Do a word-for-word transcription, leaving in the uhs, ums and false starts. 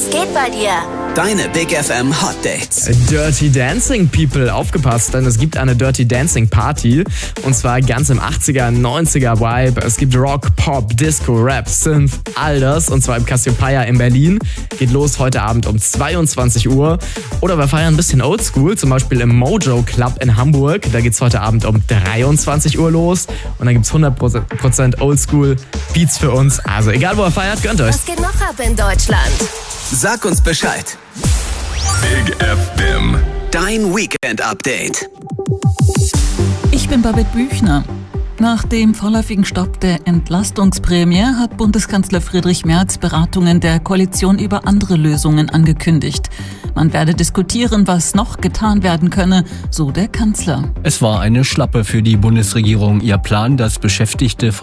geht bei dir? Deine Big F M Hot Dates. Dirty Dancing People, aufgepasst, denn es gibt eine Dirty Dancing Party und zwar ganz im achtziger, neunziger Vibe. Es gibt Rock, Pop, Disco, Rap, Synth, all das und zwar im Cassiopeia in Berlin. Geht los heute Abend um zweiundzwanzig Uhr. Oder wir feiern ein bisschen Oldschool, zum Beispiel im Mojo Club in Hamburg. Da geht's heute Abend um dreiundzwanzig Uhr los und dann gibt's hundert Prozent Oldschool Beats für uns. Also egal wo ihr feiert, gönnt euch. Was geht noch ab in Deutschland? Sag uns Bescheid. Big F M. Dein Weekend-Update. Ich bin Babette Büchner. Nach dem vorläufigen Stopp der Entlastungsprämie hat Bundeskanzler Friedrich Merz Beratungen der Koalition über andere Lösungen angekündigt. Man werde diskutieren, was noch getan werden könne, so der Kanzler. Es war eine Schlappe für die Bundesregierung. Ihr Plan, dass Beschäftigte